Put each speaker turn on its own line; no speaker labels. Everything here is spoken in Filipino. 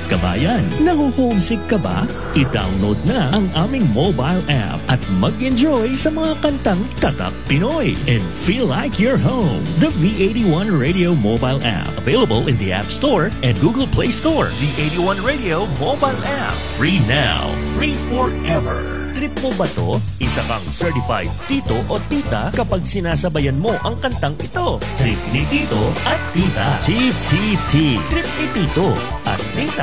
kabayan, nahuhomesick ka ba? I-download na ang aming mobile app at mag-enjoy sa mga kantang Tatak Pinoy and feel like you're home. The V81 Radio mobile app, available in the App Store and Google Play Store. V81 Radio mobile app, free now, free forever. Trip mo ba to? Isa kang certified tito o tita kapag sinasabayan mo ang kantang ito. Trip ni tito at tita. TTT. Trip ni tito at tita.